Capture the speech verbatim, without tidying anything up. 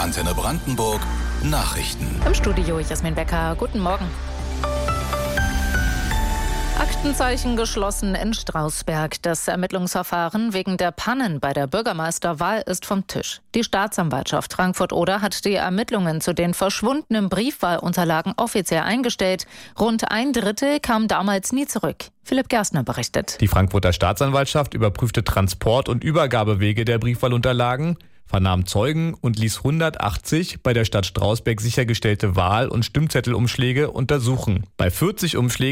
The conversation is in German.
Antenne Brandenburg Nachrichten. Im Studio Jasmin Becker. Guten Morgen. Aktenzeichen geschlossen in Strausberg. Das Ermittlungsverfahren wegen der Pannen bei der Bürgermeisterwahl ist vom Tisch. Die Staatsanwaltschaft Frankfurt-Oder hat die Ermittlungen zu den verschwundenen Briefwahlunterlagen offiziell eingestellt. Rund ein Drittel kam damals nie zurück. Philipp Gerstner berichtet. Die Frankfurter Staatsanwaltschaft überprüfte Transport- und Übergabewege der Briefwahlunterlagen, vernahm Zeugen und ließ hundertachtzig bei der Stadt Strausberg sichergestellte Wahl- und Stimmzettelumschläge untersuchen. Bei vierzig Umschlägen